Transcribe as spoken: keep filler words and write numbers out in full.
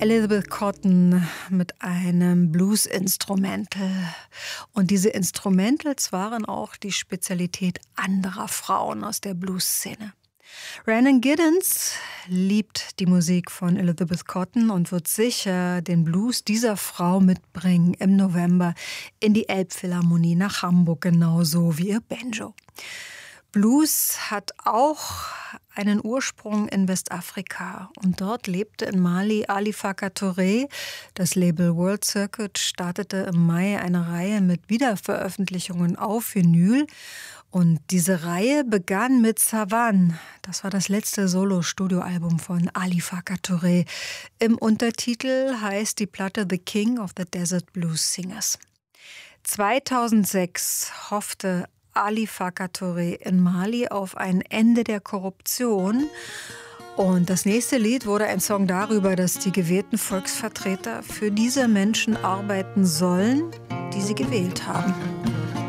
Elizabeth Cotten mit einem Blues-Instrumental. Und diese Instrumentals waren auch die Spezialität anderer Frauen aus der Blues-Szene. Rhiannon Giddens liebt die Musik von Elizabeth Cotten und wird sicher den Blues dieser Frau mitbringen im November in die Elbphilharmonie nach Hamburg, genauso wie ihr Banjo. Blues hat auch einen Ursprung in Westafrika und dort lebte in Mali Ali Farka Touré. Das Label World Circuit startete im Mai eine Reihe mit Wiederveröffentlichungen auf Vinyl. Und diese Reihe begann mit Savan. Das war das letzte Solo-Studioalbum von Ali Farka Touré. Im Untertitel heißt die Platte The King of the Desert Blues Singers. zweitausendsechs hoffte Ali Farka Touré in Mali auf ein Ende der Korruption. Und das nächste Lied wurde ein Song darüber, dass die gewählten Volksvertreter für diese Menschen arbeiten sollen, die sie gewählt haben.